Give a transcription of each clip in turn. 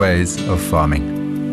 ways of farming.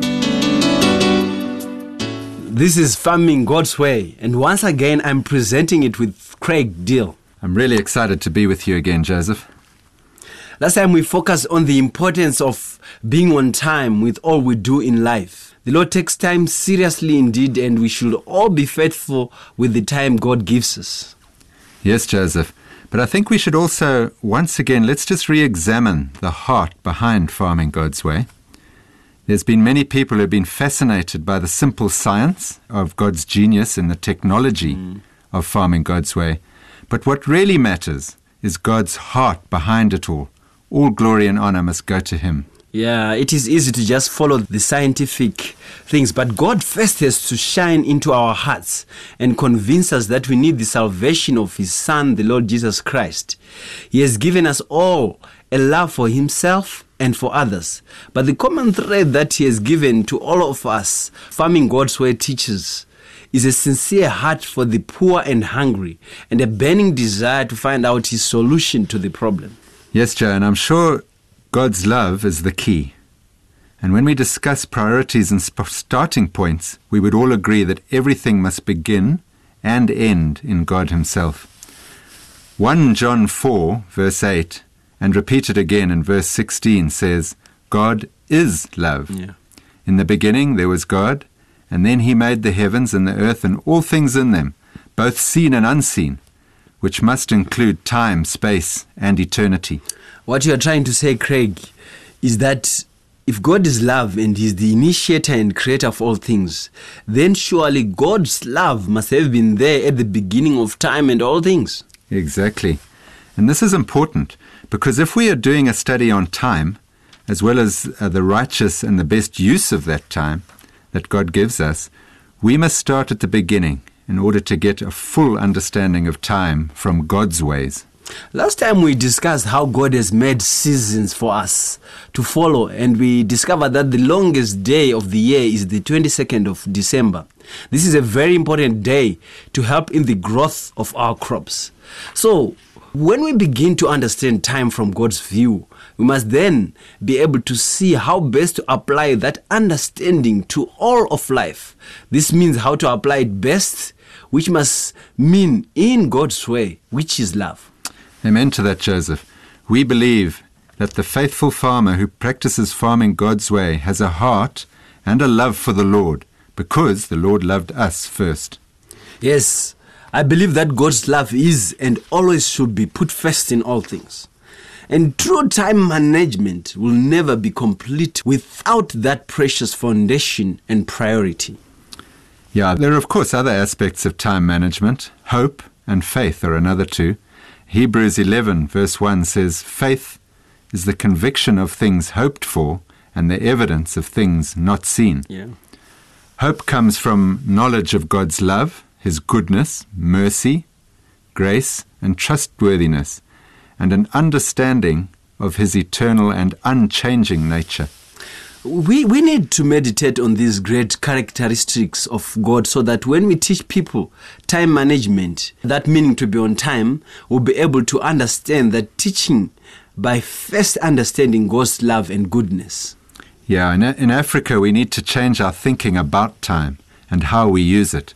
This is Farming God's Way, and once again I'm presenting it with Craig Deal. I'm really excited to be with you again, Joseph. Last time we focused on the importance of being on time with all we do in life. The Lord takes time seriously indeed, and we should all be faithful with the time God gives us. Yes, Joseph. But I think we should also, once again, let's just re-examine the heart behind farming God's way. There's been many people who have been fascinated by the simple science of God's genius and the technology of farming God's way. But what really matters is God's heart behind it all. All glory and honor must go to Him. Yeah, it is easy to just follow the scientific things, but God first has to shine into our hearts and convince us that we need the salvation of His Son, the Lord Jesus Christ. He has given us all a love for Himself and for others. But the common thread that He has given to all of us, Farming God's Way teaches, is a sincere heart for the poor and hungry, and a burning desire to find out His solution to the problem. Yes, Joe, and I'm sure God's love is the key. And when we discuss priorities and starting points, we would all agree that everything must begin and end in God Himself. 1 John 4, verse 8, and repeated again in verse 16 says, God is love. Yeah. In the beginning there was God, and then He made the heavens and the earth and all things in them, both seen and unseen, which must include time, space, and eternity. What you are trying to say, Craig, is that if God is love and He's the initiator and creator of all things, then surely God's love must have been there at the beginning of time and all things. Exactly. And this is important because if we are doing a study on time, as well as the righteous and the best use of that time that God gives us, we must start at the beginning in order to get a full understanding of time from God's ways. Last time we discussed how God has made seasons for us to follow, and we discovered that the longest day of the year is the 22nd of December. This is a very important day to help in the growth of our crops. So, when we begin to understand time from God's view, we must then be able to see how best to apply that understanding to all of life. This means how to apply it best, which must mean in God's way, which is love. Amen to that, Joseph. We believe that the faithful farmer who practices farming God's way has a heart and a love for the Lord, because the Lord loved us first. Yes, I believe that God's love is and always should be put first in all things. And true time management will never be complete without that precious foundation and priority. Yeah, there are of course other aspects of time management. Hope and faith are another two. Hebrews 11 verse 1 says, faith is the conviction of things hoped for and the evidence of things not seen. Yeah. Hope comes from knowledge of God's love, His goodness, mercy, grace, and trustworthiness, and an understanding of His eternal and unchanging nature. We need to meditate on these great characteristics of God so that when we teach people time management, that meaning to be on time, we'll be able to understand that teaching by first understanding God's love and goodness. Yeah, in Africa we need to change our thinking about time and how we use it.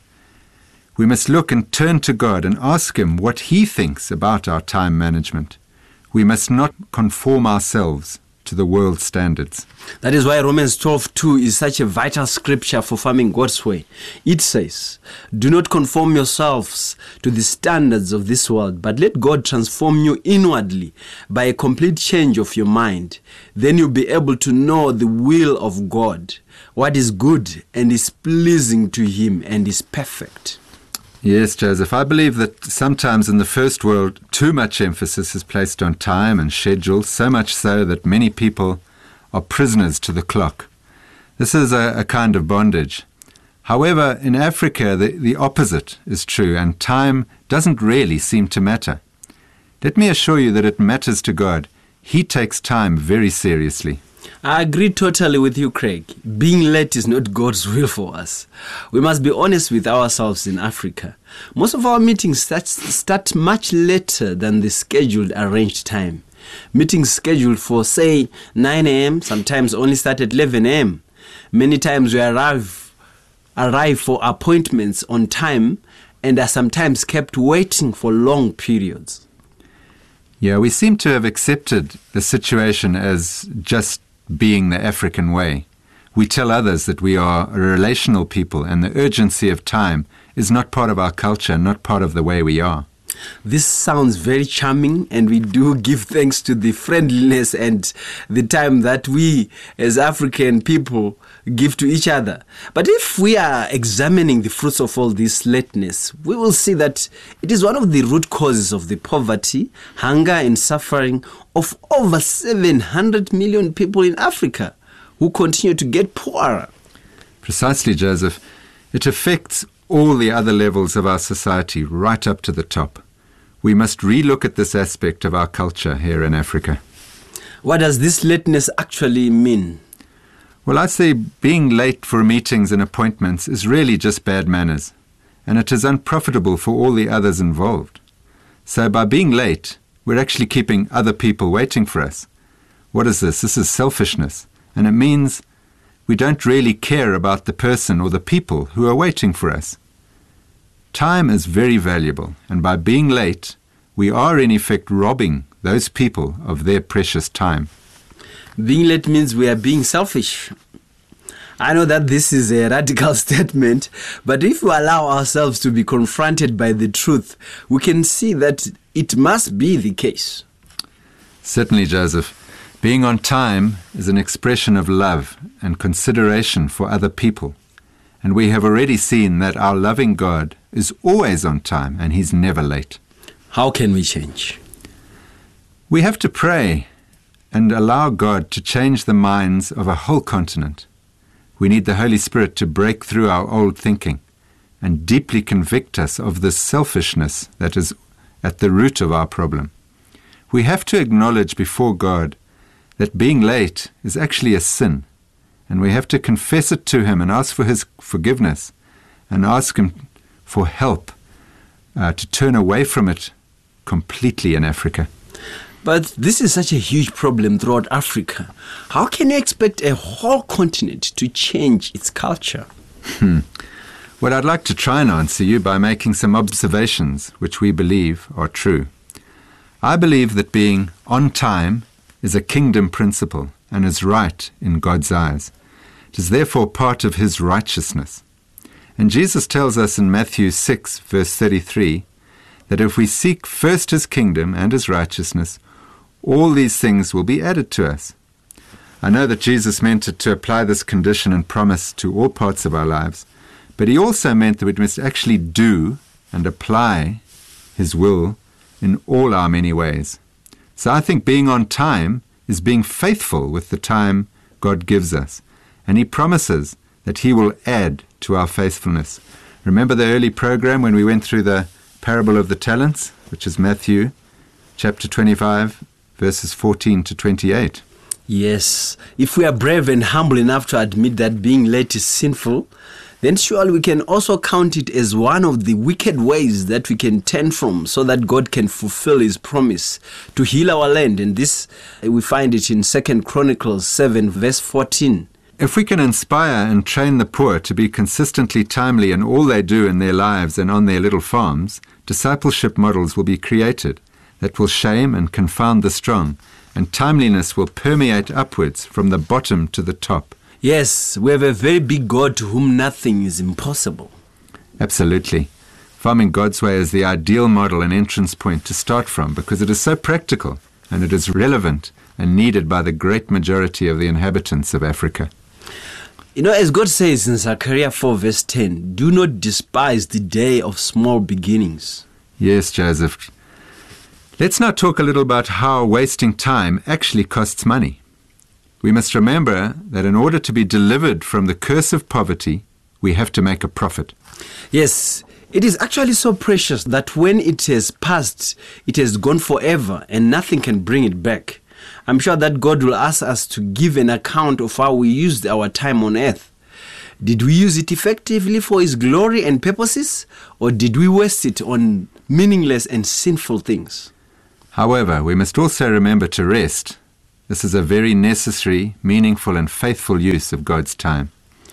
We must look and turn to God and ask Him what He thinks about our time management. We must not conform ourselves to the world's standards. That is why Romans 12:2 is such a vital scripture for farming God's way. It says, do not conform yourselves to the standards of this world, but let God transform you inwardly by a complete change of your mind. Then you'll be able to know the will of God, what is good and is pleasing to Him and is perfect. Yes, Joseph, I believe that sometimes in the first world, too much emphasis is placed on time and schedule, so much so that many people are prisoners to the clock. This is a kind of bondage. However, in Africa, the opposite is true, and time doesn't really seem to matter. Let me assure you that it matters to God. He takes time very seriously. I agree totally with you, Craig. Being late is not God's will for us. We must be honest with ourselves in Africa. Most of our meetings start much later than the scheduled arranged time. Meetings scheduled for, say, 9 a.m. sometimes only start at 11 a.m. Many times we arrive for appointments on time and are sometimes kept waiting for long periods. Yeah, we seem to have accepted the situation as just being the African way. We tell others that we are a relational people and the urgency of time is not part of our culture, not part of the way we are. This sounds very charming, and we do give thanks to the friendliness and the time that we as African people give to each other. But if we are examining the fruits of all this lateness, we will see that it is one of the root causes of the poverty, hunger and suffering of over 700 million people in Africa who continue to get poorer. Precisely, Joseph. It affects all the other levels of our society right up to the top. We must relook at this aspect of our culture here in Africa. What does this lateness actually mean? Well, I'd say being late for meetings and appointments is really just bad manners, and it is unprofitable for all the others involved. So by being late, we're actually keeping other people waiting for us. What is this? This is selfishness, and it means we don't really care about the person or the people who are waiting for us. Time is very valuable, and by being late, we are in effect robbing those people of their precious time. Being late means we are being selfish. I know that this is a radical statement, but if we allow ourselves to be confronted by the truth, we can see that it must be the case. Certainly, Joseph. Being on time is an expression of love and consideration for other people. And we have already seen that our loving God is always on time and He's never late. How can we change? We have to pray and allow God to change the minds of a whole continent. We need the Holy Spirit to break through our old thinking and deeply convict us of the selfishness that is at the root of our problem. We have to acknowledge before God that being late is actually a sin, and we have to confess it to Him and ask for His forgiveness and ask Him for help to turn away from it completely in Africa. But this is such a huge problem throughout Africa. How can you expect a whole continent to change its culture? Well, I'd like to try and answer you by making some observations which we believe are true. I believe that being on time is a kingdom principle and is right in God's eyes. It is therefore part of His righteousness. And Jesus tells us in Matthew 6, verse 33, that if we seek first His kingdom and His righteousness, all these things will be added to us. I know that Jesus meant it to apply this condition and promise to all parts of our lives, but He also meant that we must actually do and apply His will in all our many ways. So I think being on time is being faithful with the time God gives us. And He promises that He will add to our faithfulness. Remember the early program when we went through the parable of the talents, which is Matthew chapter 25, verses 14 to 28. Yes, if we are brave and humble enough to admit that being late is sinful, then surely we can also count it as one of the wicked ways that we can turn from so that God can fulfill His promise to heal our land. And this, we find it in 2 Chronicles 7, verse 14. If we can inspire and train the poor to be consistently timely in all they do in their lives and on their little farms, discipleship models will be created that will shame and confound the strong, and timeliness will permeate upwards from the bottom to the top. Yes, we have a very big God to whom nothing is impossible. Absolutely. Farming God's way is the ideal model and entrance point to start from because it is so practical and it is relevant and needed by the great majority of the inhabitants of Africa. You know, as God says in Zechariah 4 verse 10, do not despise the day of small beginnings. Yes, Joseph. Let's now talk a little about how wasting time actually costs money. We must remember that in order to be delivered from the curse of poverty, we have to make a profit. Yes, it is actually so precious that when it has passed, it has gone forever and nothing can bring it back. I'm sure that God will ask us to give an account of how we used our time on earth. Did we use it effectively for His glory and purposes, or did we waste it on meaningless and sinful things? However, we must also remember to rest. This is a very necessary, meaningful and faithful use of God's time.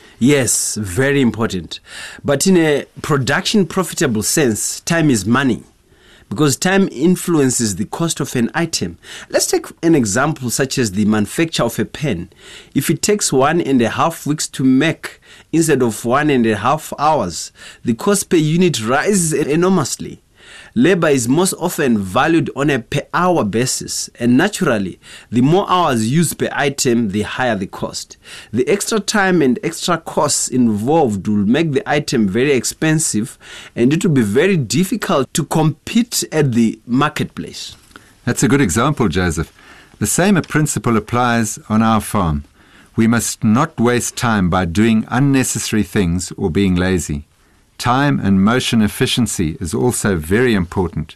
Yes, very important. But in a production profitable sense, time is money, because time influences the cost of an item. Let's take an example such as the manufacture of a pen. If it takes 1.5 weeks to make instead of 1.5 hours, the cost per unit rises enormously. Labor is most often valued on a per hour basis, and naturally, the more hours used per item, the higher the cost. The extra time and extra costs involved will make the item very expensive, and it will be very difficult to compete at the marketplace. That's a good example, Joseph. The same principle applies on our farm. We must not waste time by doing unnecessary things or being lazy. Time and motion efficiency is also very important.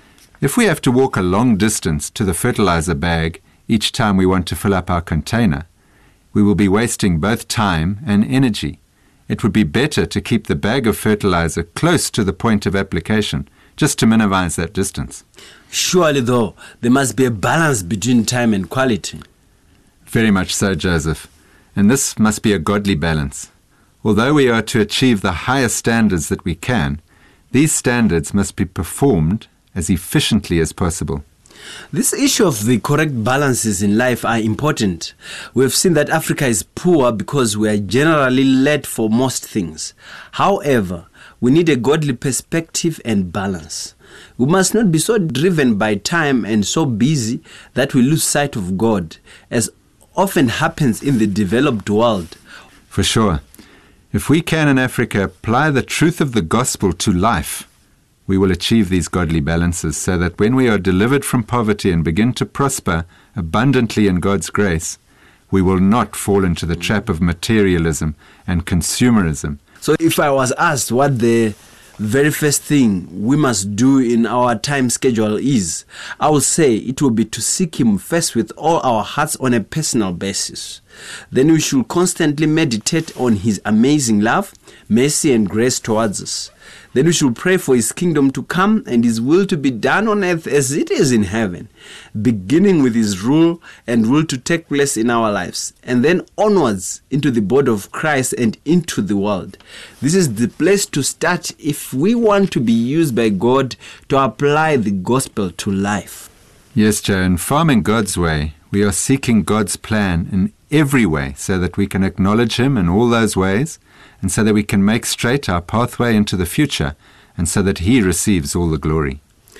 If we have to walk a long distance to the fertilizer bag each time we want to fill up our container, we will be wasting both time and energy. It would be better to keep the bag of fertilizer close to the point of application, just to minimize that distance. Surely, though, there must be a balance between time and quality. Very much so, Joseph. And this must be a godly balance. Although we are to achieve the highest standards that we can, these standards must be performed as efficiently as possible. This issue of the correct balances in life are important. We have seen that Africa is poor because we are generally late for most things. However, we need a godly perspective and balance. We must not be so driven by time and so busy that we lose sight of God, as often happens in the developed world. For sure. If we can in Africa apply the truth of the gospel to life, we will achieve these godly balances so that when we are delivered from poverty and begin to prosper abundantly in God's grace, we will not fall into the trap of materialism and consumerism. So if I was asked what the very first thing we must do in our time schedule is, I will say it will be to seek Him first with all our hearts on a personal basis. Then we should constantly meditate on His amazing love, mercy and grace towards us. Then we should pray for His kingdom to come and His will to be done on earth as it is in heaven, beginning with His rule and will to take place in our lives, and then onwards into the body of Christ and into the world. This is the place to start if we want to be used by God to apply the gospel to life. Yes, Joe, in farming God's way, we are seeking God's plan in every way so that we can acknowledge Him in all those ways, and so that we can make straight our pathway into the future, and so that He receives all the glory.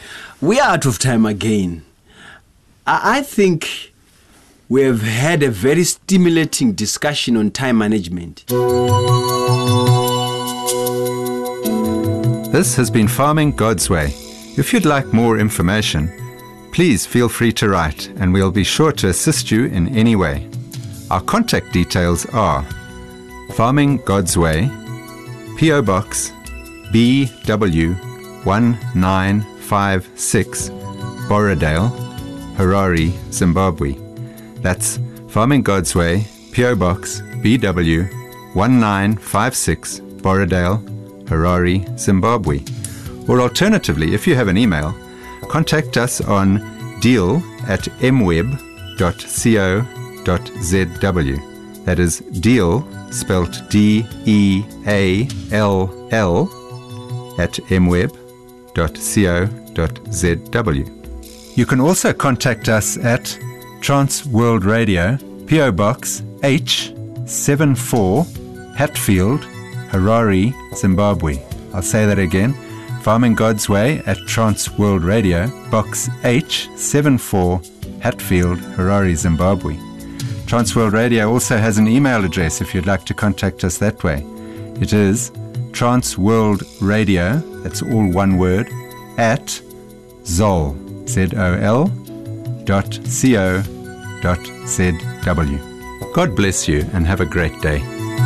We are out of time again. I think we have had a very stimulating discussion on time management. This has been Farming God's Way. If you'd like more information, please feel free to write, and we'll be sure to assist you in any way. Our contact details are Farming God's Way, P.O. Box BW 1956, Borrowdale, Harare, Zimbabwe. That's Farming God's Way, P.O. Box BW 1956, Borrowdale, Harare, Zimbabwe. Or alternatively, if you have an email, contact us on deal@mweb.co.zw. That is deal, spelt DEALL, at mweb.co.zw. You can also contact us at Trans World Radio, P.O. Box H74, Hatfield, Harare, Zimbabwe. I'll say that again. Farming God's Way at Trans World Radio, Box H74, Hatfield, Harare, Zimbabwe. Trans World Radio also has an email address if you'd like to contact us that way. It is transworldradio, that's all one word, at zol, zol.co.zw. God bless you and have a great day.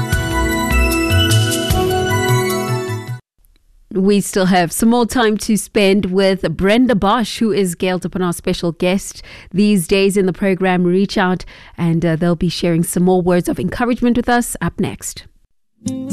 We still have some more time to spend with Brenda Bosch, who is Gail Dippon, our special guest these days in the program. Reach out and they'll be sharing some more words of encouragement with us up next.